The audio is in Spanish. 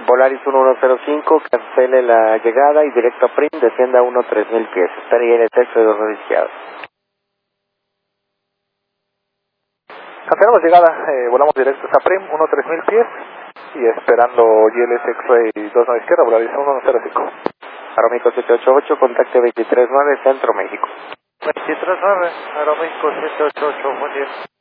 Volaris 1105, cancele la llegada y directo a Prim, descienda a 13000 pies. Espera y el texto de 2 izquierdos. Cancelamos llegada, volamos directos a Prim, 13000 pies y esperando GLS X-Ray 29 izquierda, Volaris 1105. Aeroméxico 788, contacte 239, Centro México. 239, Aeroméxico 788, buen día.